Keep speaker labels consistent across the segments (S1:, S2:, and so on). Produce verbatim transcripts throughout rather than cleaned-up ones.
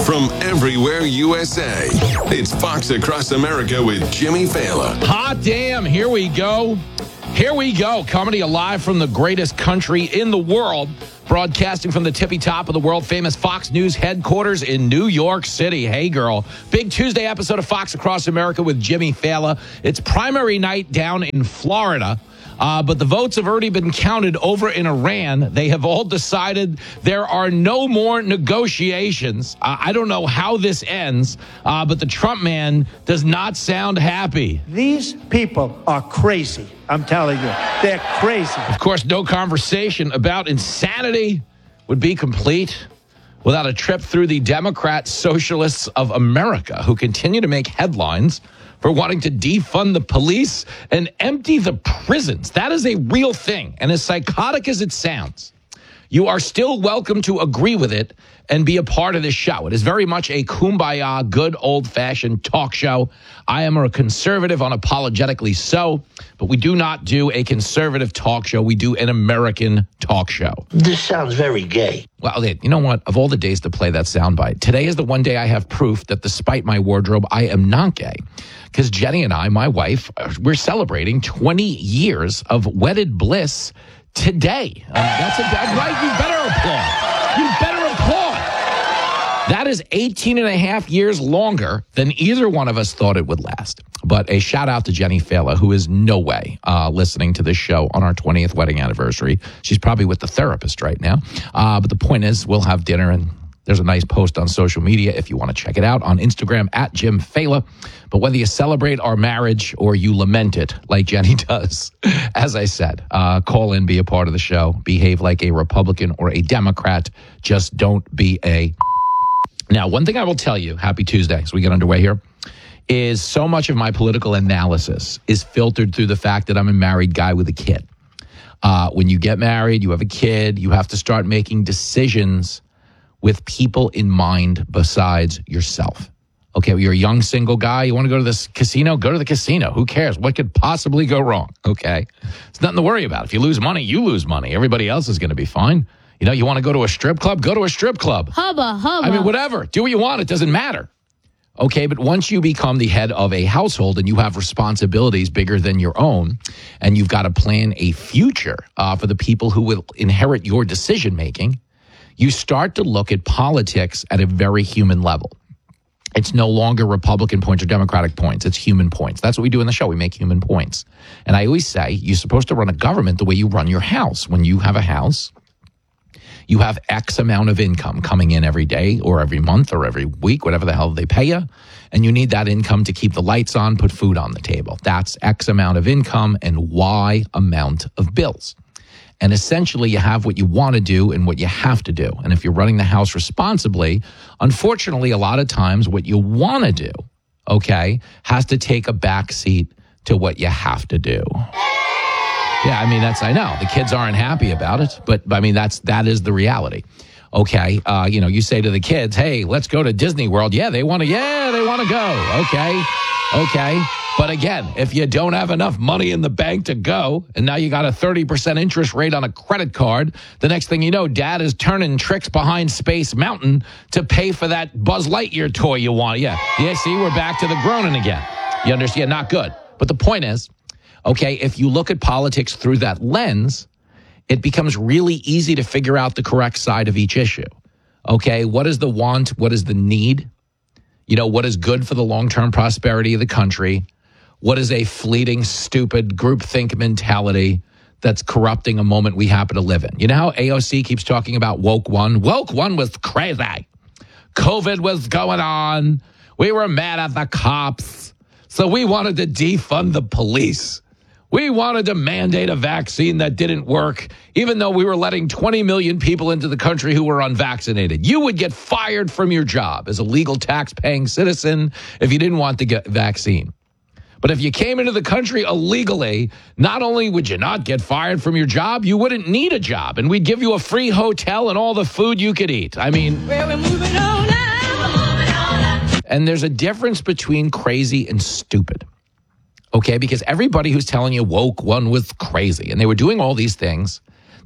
S1: from everywhere U S A. It's Fox Across America with Jimmy Fallon.
S2: Hot damn, here we go. Here we go. Coming to you live from the greatest country in the world, broadcasting from the tippy top of the world-famous Fox News headquarters in New York City. Hey, girl. Big Tuesday episode of Fox Across America with Jimmy Fallon. It's primary night down in Florida. Uh, but the votes have already been counted over in Iran. They have all decided there are no more negotiations. Uh, I don't know how this ends, uh, but the Trump man does not sound happy.
S3: These people are crazy. I'm telling you, they're crazy.
S2: Of course, no conversation about insanity would be complete without a trip through the Democrat Socialists of America, who continue to make headlines for wanting to defund the police and empty the prisons. That is a real thing. And as psychotic as it sounds, you are still welcome to agree with it and be a part of this show. It is very much a kumbaya, good old-fashioned talk show. I am a conservative, unapologetically so, but we do not do a conservative talk show. We do an American talk show.
S4: This sounds very gay.
S2: Well, you know what? Of all the days to play that soundbite, today is the one day I have proof that despite my wardrobe, I am not gay. Because Jenny and I, my wife, we're celebrating twenty years of wedded bliss today. Um, that's a bad right. You better applaud. You better applaud. That is eighteen and a half years longer than either one of us thought it would last. But a shout out to Jenny Fallon, who is no way uh, listening to this show on our twentieth wedding anniversary. She's probably with the therapist right now. Uh, but the point is, we'll have dinner, and there's a nice post on social media if you want to check it out on Instagram at Jim Fallon. But whether you celebrate our marriage or you lament it like Jenny does, as I said, uh, call in, be a part of the show, behave like a Republican or a Democrat. Just don't be a... Now, one thing I will tell you, happy Tuesday, as we get underway here, is so much of my political analysis is filtered through the fact that I'm a married guy with a kid. Uh, when you get married, you have a kid, you have to start making decisions with people in mind besides yourself. Okay, well, you're a young single guy. You want to go to this casino? Go to the casino. Who cares? What could possibly go wrong? Okay, it's nothing to worry about. If you lose money, you lose money. Everybody else is going to be fine. You know, you want to go to a strip club? Go to a strip club.
S5: Hubba, hubba.
S2: I mean, whatever. Do what you want. It doesn't matter. Okay, but once you become the head of a household and you have responsibilities bigger than your own, and you've got to plan a future uh, for the people who will inherit your decision-making, you start to look at politics at a very human level. It's no longer Republican points or Democratic points. It's human points. That's what we do in the show. We make human points. And I always say you're supposed to run a government the way you run your house. When you have a house, you have X amount of income coming in every day or every month or every week, whatever the hell they pay you. And you need that income to keep the lights on, put food on the table. That's X amount of income and Y amount of bills. And essentially, you have what you want to do and what you have to do. And if you're running the house responsibly, unfortunately, a lot of times what you want to do, okay, has to take a back seat to what you have to do. Yeah, I mean, that's, I know. The kids aren't happy about it, but I mean, that's, that is the reality. Okay, uh, you know, you say to the kids, hey, let's go to Disney World. Yeah, they want to, yeah, they want to go. Okay, okay. But again, if you don't have enough money in the bank to go, and now you got a thirty percent interest rate on a credit card, the next thing you know, Dad is turning tricks behind Space Mountain to pay for that Buzz Lightyear toy you want. Yeah, yeah. See, we're back to the groaning again. You understand? Not good. But the point is, okay, if you look at politics through that lens, it becomes really easy to figure out the correct side of each issue. Okay, what is the want? What is the need? You know, what is good for the long-term prosperity of the country? What is a fleeting, stupid groupthink mentality that's corrupting a moment we happen to live in? You know how A O C keeps talking about woke one? Woke one was crazy. COVID was going on. We were mad at the cops. So we wanted to defund the police. We wanted to mandate a vaccine that didn't work, even though we were letting twenty million people into the country who were unvaccinated. You would get fired from your job as a legal tax-paying citizen if you didn't want the get vaccine. But if you came into the country illegally, not only would you not get fired from your job, you wouldn't need a job. And we'd give you a free hotel and all the food you could eat. I mean,
S5: Well, we're moving on now. We're moving on now.
S2: And there's a difference between crazy and stupid. Okay, because everybody who's telling you woke one was crazy, and they were doing all these things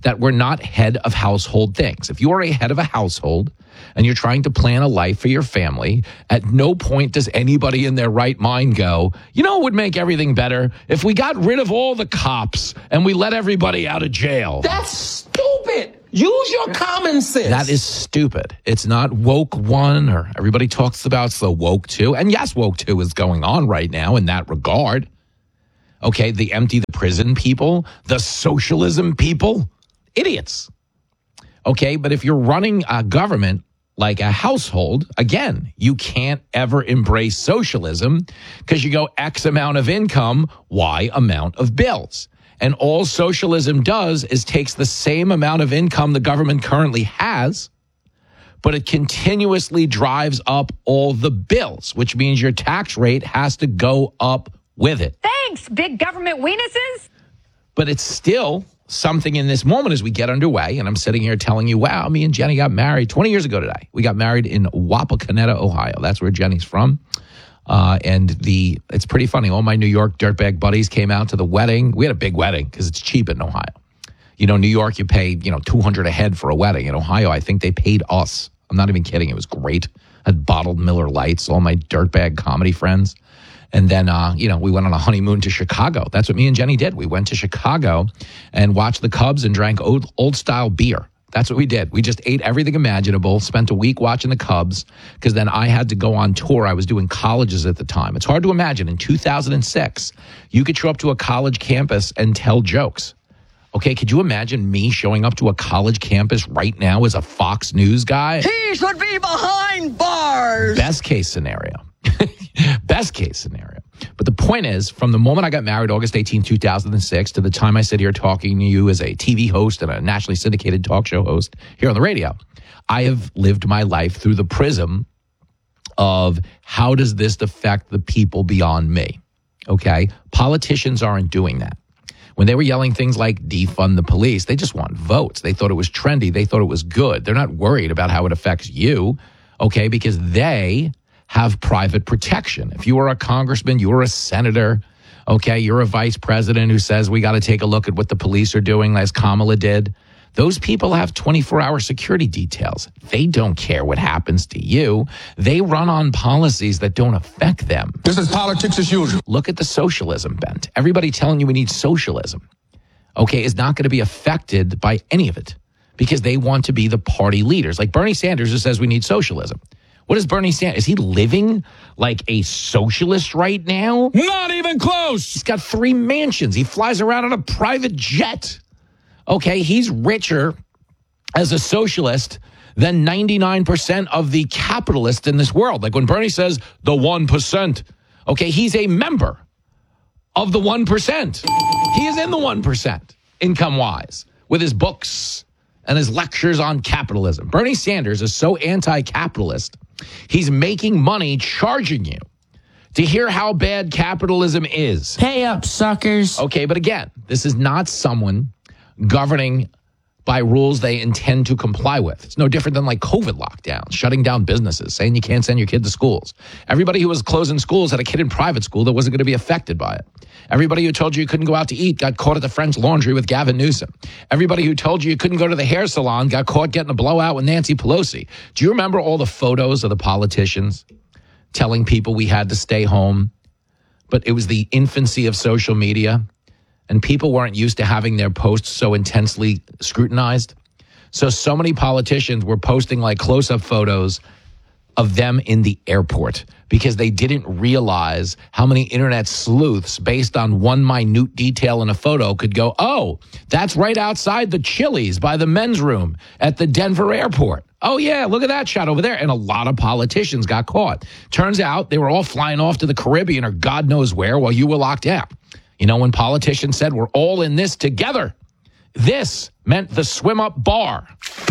S2: that we're not head of household things. If you are a head of a household and you're trying to plan a life for your family, at no point does anybody in their right mind go, you know, it would make everything better if we got rid of all the cops and we let everybody out of jail.
S6: That's stupid. Use your common sense.
S2: That is stupid. It's not woke one, or everybody talks about the woke two. And yes, woke two is going on right now in that regard. Okay, the empty the prison people, the socialism people, idiots. Okay, but if you're running a government like a household, again, you can't ever embrace socialism because you go X amount of income, Y amount of bills. And all socialism does is takes the same amount of income the government currently has, but it continuously drives up all the bills, which means your tax rate has to go up with it.
S7: Thanks, big government weenuses.
S2: But it's still something in this moment as we get underway, and I'm sitting here telling you, wow, me and Jenny got married twenty years ago today. We got married in Wapakoneta, Ohio. That's where Jenny's from. Uh, and the it's pretty funny. All my New York dirtbag buddies came out to the wedding. We had a big wedding because it's cheap in Ohio. You know, New York, you pay, you know, two hundred dollars a head for a wedding. In Ohio, I think they paid us. I'm not even kidding. It was great. I had bottled Miller Lights, all my dirtbag comedy friends. And then, uh, you know, we went on a honeymoon to Chicago. That's what me and Jenny did. We went to Chicago and watched the Cubs and drank old, old style beer. That's what we did. We just ate everything imaginable, spent a week watching the Cubs, because then I had to go on tour. I was doing colleges at the time. It's hard to imagine. In two thousand six, you could show up to a college campus and tell jokes. Okay, could you imagine me showing up to a college campus right now as a Fox News guy?
S8: He should be behind bars.
S2: Best case scenario. Best case scenario. But the point is, from the moment I got married, August eighteenth, two thousand six, to the time I sit here talking to you as a T V host and a nationally syndicated talk show host here on the radio, I have lived my life through the prism of how does this affect the people beyond me? Okay? Politicians aren't doing that. When they were yelling things like defund the police, they just want votes. They thought it was trendy. They thought it was good. They're not worried about how it affects you, okay, because they have private protection. If you are a congressman, you are a senator, okay, you're a vice president who says we got to take a look at what the police are doing, as Kamala did. Those people have twenty-four hour security details. They don't care what happens to you. They run on policies that don't affect them.
S6: This is politics as usual.
S2: Look at the socialism bent. Everybody telling you we need socialism, okay, is not going to be affected by any of it because they want to be the party leaders. Like Bernie Sanders, who says we need socialism. What is Bernie Sanders? Is he living like a socialist right now?
S6: Not even close.
S2: He's got three mansions. He flies around on a private jet. Okay, he's richer as a socialist than ninety-nine percent of the capitalists in this world. Like when Bernie says the one percent, okay, he's a member of the one percent. He is in the one percent income-wise with his books and his lectures on capitalism. Bernie Sanders is so anti-capitalist, he's making money charging you to hear how bad capitalism is.
S8: Pay up, suckers.
S2: Okay, but again, this is not someone governing by rules they intend to comply with. It's no different than like COVID lockdowns, shutting down businesses, saying you can't send your kid to schools. Everybody who was closing schools had a kid in private school that wasn't going to be affected by it. Everybody who told you you couldn't go out to eat got caught at the French Laundry with Gavin Newsom. Everybody who told you you couldn't go to the hair salon got caught getting a blowout with Nancy Pelosi. Do you remember all the photos of the politicians telling people we had to stay home? But it was the infancy of social media, and people weren't used to having their posts so intensely scrutinized. So, so many politicians were posting like close-up photos of them in the airport because they didn't realize how many internet sleuths, based on one minute detail in a photo, could go, oh, that's right outside the Chili's by the men's room at the Denver airport. Oh, yeah, look at that shot over there. And a lot of politicians got caught. Turns out they were all flying off to the Caribbean or God knows where while you were locked out. You know, when politicians said we're all in this together, this meant the swim up bar.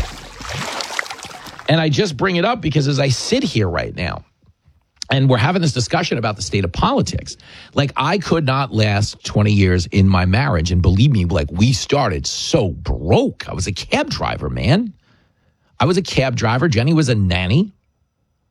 S2: And I just bring it up because as I sit here right now and we're having this discussion about the state of politics, like I could not last twenty years in my marriage. And believe me, like we started so broke. I was a cab driver, man. I was a cab driver. Jenny was a nanny.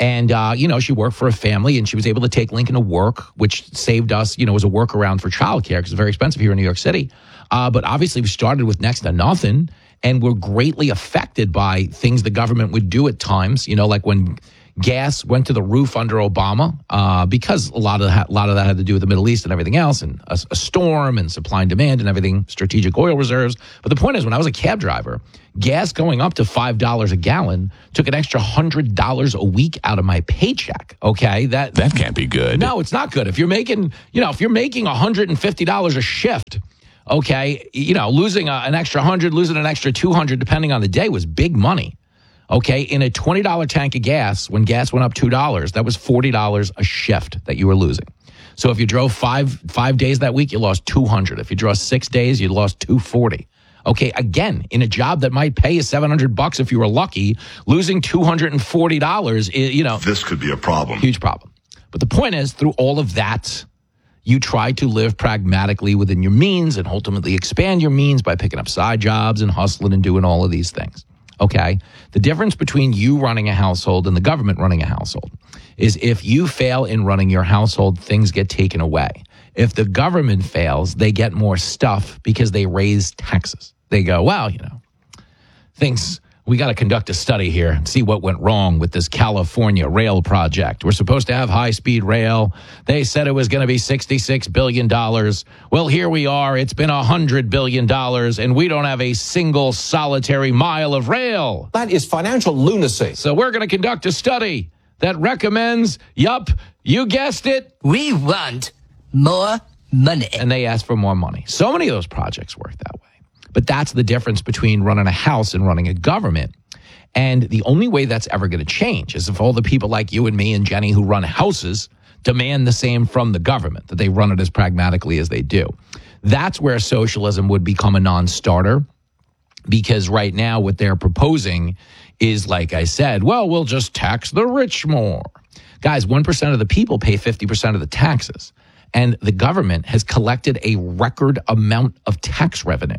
S2: And, uh, you know, she worked for a family and she was able to take Lincoln to work, which saved us, you know, as a workaround for childcare because it's very expensive here in New York City. Uh, but obviously we started with next to nothing and we're greatly affected by things the government would do at times, you know, like when gas went to the roof under Obama uh, because a lot of that, a lot of that had to do with the Middle East and everything else and a, a storm and supply and demand and everything, strategic oil reserves. But the point is, when I was a cab driver, gas going up to five dollars a gallon took an extra one hundred dollars a week out of my paycheck. Okay, that
S9: that can't be good.
S2: No, it's not good. If you're making, you know, if you're making one hundred fifty dollars a shift, okay, you know, losing a, an extra one hundred, losing an extra two hundred depending on the day was big money. Okay, in a twenty dollars tank of gas, when gas went up two dollars, that was forty dollars a shift that you were losing. So if you drove five five days that week, you lost two hundred. If you drove six days, you lost two hundred forty. Okay, again, in a job that might pay you seven hundred bucks if you were lucky, losing two hundred forty dollars, you know.
S10: This could be a problem.
S2: Huge problem. But the point is, through all of that, you try to live pragmatically within your means and ultimately expand your means by picking up side jobs and hustling and doing all of these things. Okay, the difference between you running a household and the government running a household is if you fail in running your household, things get taken away. If the government fails, they get more stuff because they raise taxes. They go, well, you know, things, we got to conduct a study here and see what went wrong with this California rail project. We're supposed to have high-speed rail. They said it was going to be sixty-six billion dollars. Well, here we are. It's been one hundred billion dollars, and we don't have a single solitary mile of rail.
S6: That is financial lunacy.
S2: So we're going to conduct a study that recommends, yup, you guessed it.
S8: We want more money.
S2: And they ask for more money. So many of those projects work that way. But that's the difference between running a house and running a government. And the only way that's ever going to change is if all the people like you and me and Jenny who run houses demand the same from the government, that they run it as pragmatically as they do. That's where socialism would become a non-starter, because right now what they're proposing is, like I said, well, we'll just tax the rich more. Guys, one percent of the people pay fifty percent of the taxes. And the government has collected a record amount of tax revenue.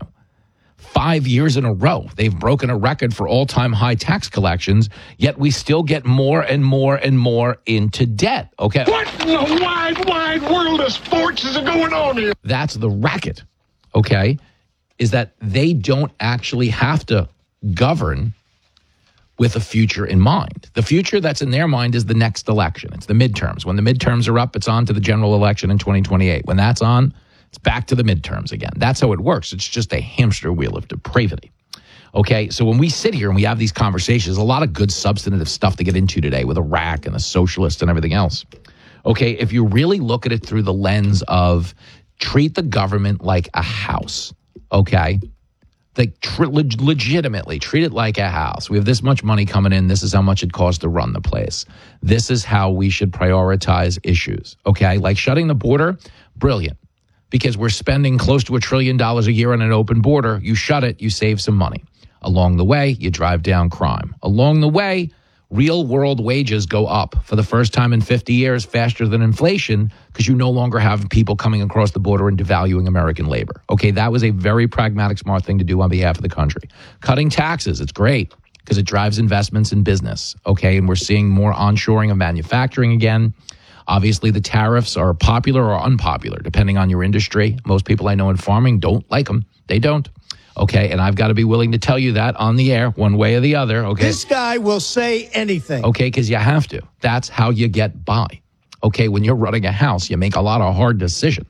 S2: Five years in a row, they've broken a record for all-time high tax collections, yet we still get more and more and more into debt, okay?
S10: What in the wide, wide world of sports is going on here?
S2: That's the racket, okay, is that they don't actually have to govern with a future in mind. The future that's in their mind is the next election. It's the midterms. When the midterms are up, it's on to the general election in twenty twenty-eight. When that's on, it's back to the midterms again. That's how it works. It's just a hamster wheel of depravity. Okay, so when we sit here and we have these conversations, a lot of good substantive stuff to get into today with Iraq and the socialists and everything else. Okay, if you really look at it through the lens of treat the government like a house, okay? Like tr- leg- legitimately treat it like a house. We have this much money coming in. This is how much it costs to run the place. This is how we should prioritize issues, okay? Like shutting the border, brilliant. Because we're spending close to a trillion dollars a year on an open border. You shut it, you save some money. Along the way, you drive down crime. Along the way, real world wages go up for the first time in fifty years faster than inflation because you no longer have people coming across the border and devaluing American labor. Okay, that was a very pragmatic, smart thing to do on behalf of the country. Cutting taxes, it's great because it drives investments in business. Okay, and we're seeing more onshoring of manufacturing again. Obviously, the tariffs are popular or unpopular, depending on your industry. Most people I know in farming don't like them. They don't. Okay, and I've got to be willing to tell you that on the air, one way or the other. Okay,
S3: This guy will say anything.
S2: Okay, because you have to. That's how you get by. Okay, when you're running a house, you make a lot of hard decisions.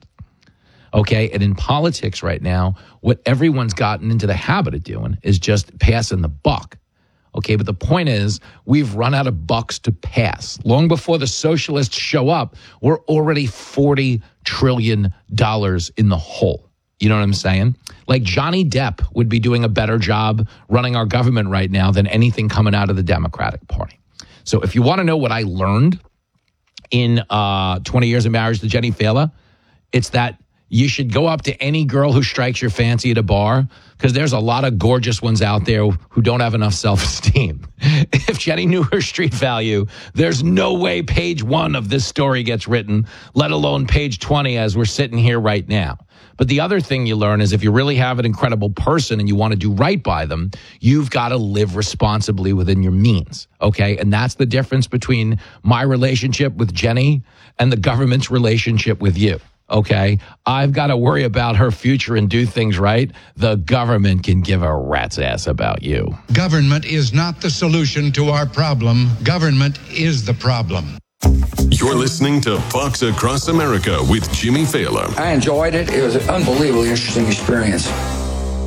S2: Okay, and in politics right now, what everyone's gotten into the habit of doing is just passing the buck. Okay, but the point is, we've run out of bucks to pass. Long before the socialists show up, we're already forty trillion dollars in the hole. You know what I'm saying? Like Johnny Depp would be doing a better job running our government right now than anything coming out of the Democratic Party. So if you want to know what I learned in uh, twenty years of marriage to Jenny Fela, it's that you should go up to any girl who strikes your fancy at a bar, because there's a lot of gorgeous ones out there who don't have enough self-esteem. If Jenny knew her street value, there's no way page one of this story gets written, let alone page twenty as we're sitting here right now. But the other thing you learn is if you really have an incredible person and you want to do right by them, you've got to live responsibly within your means, okay? And that's the difference between my relationship with Jenny and the government's relationship with you, okay? I've got to worry about her future and do things right. The government can give a rat's ass about you.
S9: Government is not the solution to our problem. Government is the problem.
S1: You're listening to Fox Across America with Jimmy Failla.
S11: I enjoyed it. It was an unbelievably interesting experience.